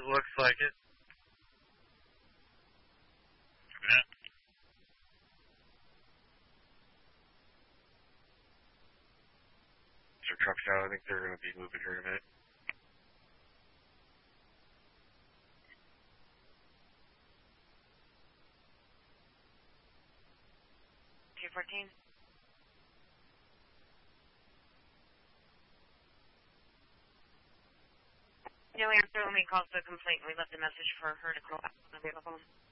looks like it. Yeah. Their truck's out. I think they're going to be moving here in a minute. T14. No answer when we called the complaint. We left a message for her to call back when available.